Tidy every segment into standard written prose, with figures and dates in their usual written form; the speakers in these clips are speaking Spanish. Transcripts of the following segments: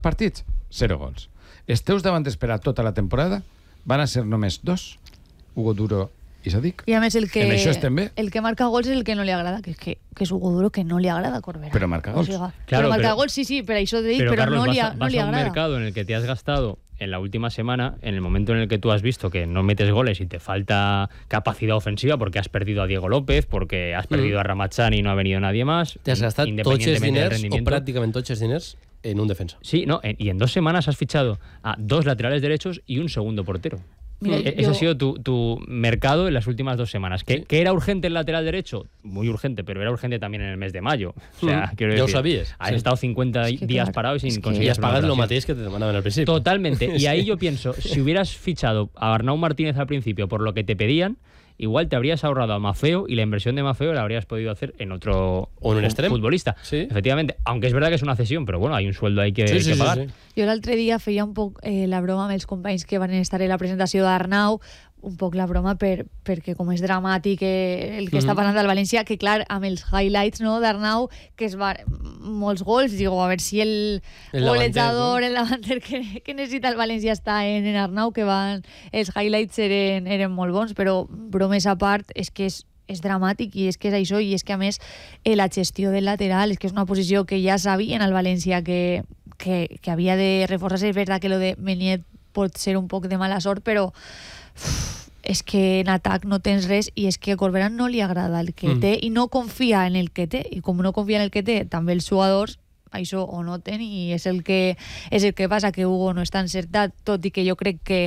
partits, 0 gols. Els teus davant d'esperar tota la temporada van a ser només 2, Hugo Duro i Sadik. I a més el que marca gols és el que no li agrada, que és Hugo Duro, que no li agrada a Corberán. Pero marca gols. Claro, marca gols, sí, pero eso de pero Carlos, no le agrada. Vas a un mercado en el que te has gastado en la última semana, en el momento en el que tú has visto que no metes goles y te falta capacidad ofensiva porque has perdido a Diego López, porque has perdido a Ramazani y no ha venido nadie más. Te has gastado tots els diners, o prácticamente tots els diners, en un defensa. Sí, y en 2 semanas has fichado a 2 laterales derechos y un segundo portero. Mira, ese ha sido tu mercado en las últimas 2 semanas. ¿Que era urgente el lateral derecho? Muy urgente, pero era urgente también en el mes de mayo. O sea, quiero decir, ya lo sabías. Has estado 50 días parado y sin conseguir. Y has pagado lo mateix que te demandaban al principio. Totalmente. Y ahí yo pienso, si hubieras fichado a Arnau Martínez al principio por lo que te pedían, igual te habrías ahorrado a Maffeo y la inversión de Maffeo la habrías podido hacer en otro futbolista. Sí. Efectivamente, aunque es verdad que es una cesión, pero bueno, hay un sueldo ahí que pagar. Sí. Jo l'altre dia feia un poc la broma amb els companys que van estar en la presentació d'Arnau, un poc la broma perquè com és dramàtic el que està passant al València, que clar, amb els highlights, no, d'Arnau, que es va molts gols, digo, a veure si el golejador, el davanter que necessita el València està en Arnau, que els highlights eren molt bons, però bromes a part, és que és dramàtic i és que és això, i és que a més la gestió del lateral, és que és una posició que ja sabien al València que havia de reforçar-se. És veritat que lo de Meunier pot ser un poc de mala sort, però és que en atac no tens res, i és que a Corberán no li agrada el que té i no confia en el que té, i com no confia en el que té també els jugadors, això ho noten, i és el que passa, que Hugo no està encertat, tot i que jo crec que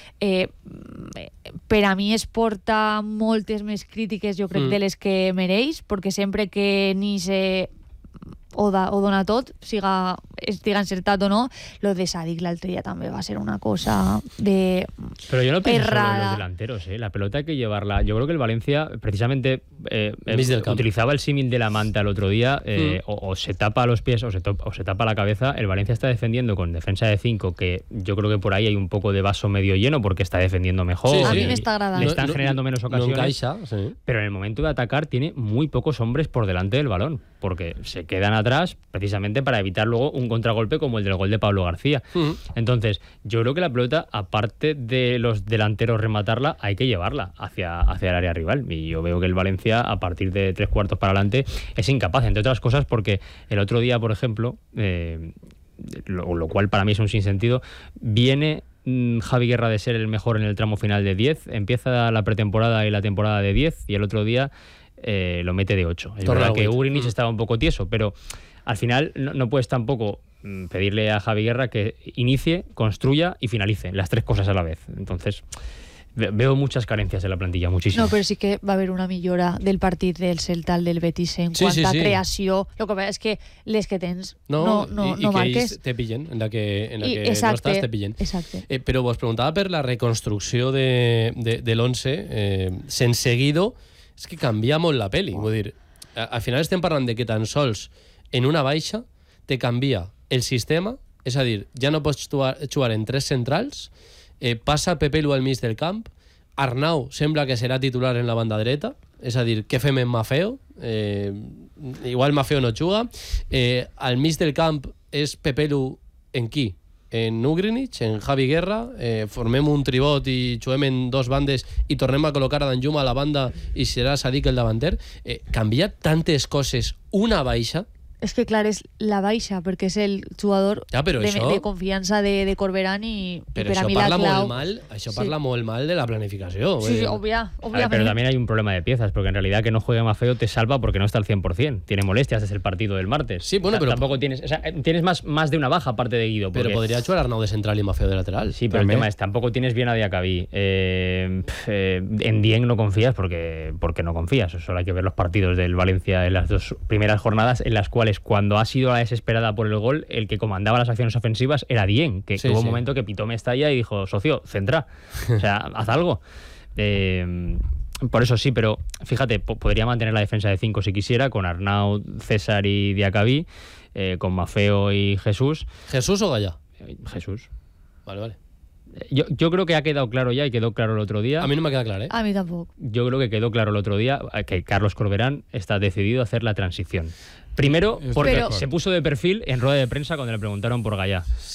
per a mi es porta moltes més crítiques, jo crec, de les que mereix, perquè sempre que ni se o dona tot, estiga encertat o no. Lo de Sadik l'altre dia també va ser una cosa de Pero yo no pienso errada. solo en los delanteros, la pelota hay que llevarla. Yo creo que el Valencia precisamente utilizaba el símil de la manta el otro día, o se tapa los pies o se tapa la cabeza. El Valencia está defendiendo con defensa de 5, que yo creo que por ahí hay un poco de vaso medio lleno porque está defendiendo mejor. A mí me está agradando. Le están generando menos ocasiones. No encaixa, sí. Pero en el momento de atacar tiene muy pocos hombres por delante del balón, porque se quedan atrás precisamente para evitar luego un contragolpe como el del gol de Pablo García. Entonces, yo creo que la pelota, aparte de los delanteros rematarla, hay que llevarla hacia el área rival. Y yo veo que el Valencia, a partir de 3/4 para adelante, es incapaz, entre otras cosas porque el otro día, por ejemplo, lo cual para mí es un sinsentido, viene Javi Guerra de ser el mejor en el tramo final de 10, empieza la pretemporada y la temporada de 10, y el otro día lo mete de 8. Es verdad que Ugrinic estaba un poco tieso, pero al final no puedes tampoco pedirle a Javi Guerra que inicie, construya y finalice las 3 cosas a la vez. Entonces veo muchas carencias en la plantilla, muchísimas. No, però sí que va haver una millora del partit del Celta al del Betis en quant a creació. El que passa és que les que tens no marques. Que ells te pillen, en la que exacte, no estàs te pillen. Exacte. Però vos preguntava per la reconstrucció de l'11 sense seguido. És que canvia molt la peli. Vull dir, al final estem parlant de que tan sols en una baixa te canvia el sistema, és a dir, ja no pots jugar en 3 centrals, passa Pepe Lu al mig del camp, Arnau sembla que serà titular en la banda dreta, és a dir, què fem en Maffeo? Igual Maffeo no juga. Al mig del camp és Pepe Lu en qui? En Ugrinic, en Javi Guerra, formem un tribot i juguem en 2 bandes i tornem a col·locar a Danjuma a la banda i serà Sadik el davanter. Canvia tantes coses una baixa. És que clar, és la baixa, perquè és el jugador de confiança de Corberán i per a mi la clau. Això parla molt mal de la planificació. Sí, obviamente. Pero también hay un problema de piezas, porque en realidad que no juegue Maffeo te salva porque no está al 100%. Tiene molestias desde el partido del martes. Sí, bueno, pero tampoco tienes más de una baja aparte de Guido. Pero podría jugar Arnau de central y Maffeo de lateral. Sí, pero el tema es, tampoco tienes bien a Diacabí. En Dieng no confías porque no confías. Solo hay que ver los partidos del Valencia en las 2 primeras jornadas, en las cuales cuando ha sido la desesperada por el gol, el que comandaba las acciones ofensivas era Dieng, que hubo un momento que pitó Mestalla y dijo, socio, centra, o sea, haz algo. Por eso sí, pero fíjate, podría mantener la defensa de 5 si quisiera, con Arnau, César y Diacabí, con Maffeo y Jesús. ¿Jesús o Gallá? Jesús. Vale. Yo creo que ha quedado claro ya y quedó claro el otro día. A mí no me queda claro, ¿eh? A mí tampoco. Yo creo que quedó claro el otro día que Carlos Corberán está decidido a hacer la transición. Primero, porque Pero- se puso de perfil en rueda de prensa cuando le preguntaron por Gallá.